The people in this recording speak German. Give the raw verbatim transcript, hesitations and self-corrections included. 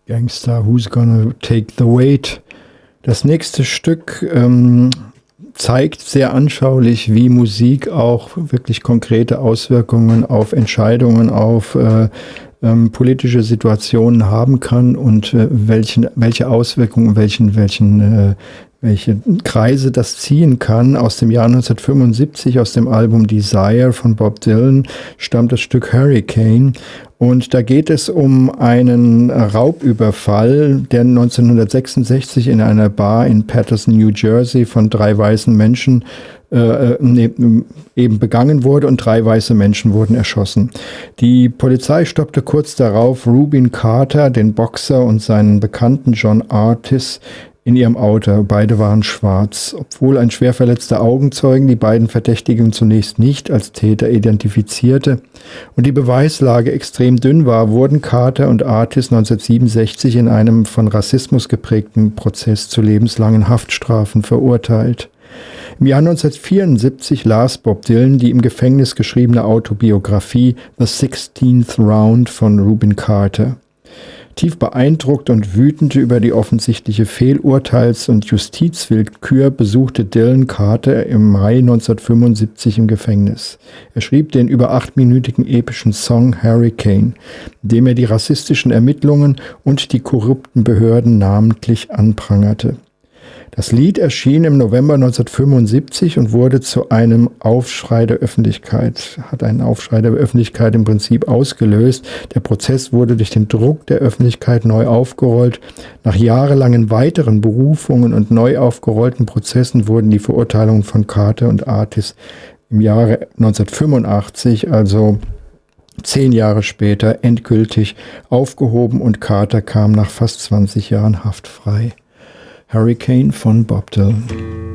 Gangster, Who's Gonna Take the Weight? Das nächste Stück ähm, zeigt sehr anschaulich, wie Musik auch wirklich konkrete Auswirkungen auf Entscheidungen, auf äh, ähm, politische Situationen haben kann und äh, welchen, welche Auswirkungen, welchen, welchen, äh, welche Kreise das ziehen kann. Aus dem Jahr neunzehnhundertfünfundsiebzig, aus dem Album Desire von Bob Dylan, stammt das Stück Hurricane. Und da geht es um einen Raubüberfall, der neunzehnhundertsechsundsechzig in einer Bar in Paterson, New Jersey von drei weißen Menschen äh, eben begangen wurde und drei weiße Menschen wurden erschossen. Die Polizei stoppte kurz darauf Rubin Carter, den Boxer, und seinen Bekannten John Artis in ihrem Auto. Beide waren schwarz. Obwohl ein schwer verletzter Augenzeugen die beiden Verdächtigen zunächst nicht als Täter identifizierte und die Beweislage extrem dünn war, wurden Carter und Artis neunzehnhundertsiebenundsechzig in einem von Rassismus geprägten Prozess zu lebenslangen Haftstrafen verurteilt. Im Jahr neunzehnhundertvierundsiebzig las Bob Dylan die im Gefängnis geschriebene Autobiografie The Sixteenth Round von Rubin Carter. Tief beeindruckt und wütend über die offensichtliche Fehlurteils- und Justizwillkür besuchte Dylan Carter im Mai neunzehnhundertfünfundsiebzig im Gefängnis. Er schrieb den über achtminütigen epischen Song Hurricane, in dem er die rassistischen Ermittlungen und die korrupten Behörden namentlich anprangerte. Das Lied erschien im November neunzehnhundertfünfundsiebzig und wurde zu einem Aufschrei der Öffentlichkeit, hat einen Aufschrei der Öffentlichkeit im Prinzip ausgelöst. Der Prozess wurde durch den Druck der Öffentlichkeit neu aufgerollt. Nach jahrelangen weiteren Berufungen und neu aufgerollten Prozessen wurden die Verurteilungen von Carter und Artis im Jahre neunzehnhundertfünfundachtzig, also zehn Jahre später, endgültig aufgehoben und Carter kam nach fast zwanzig Jahren Haft frei. Hurricane von Bob Dylan.